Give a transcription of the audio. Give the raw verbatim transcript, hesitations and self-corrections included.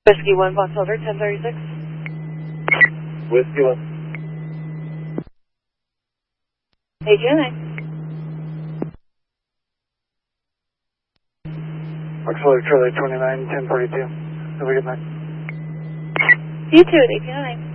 Whiskey one, Boxholder, ten thirty-six. Whiskey one. A G N A. Boxholder, Charlie twenty-nine, ten forty-two. Have a good night. You too at A G N A.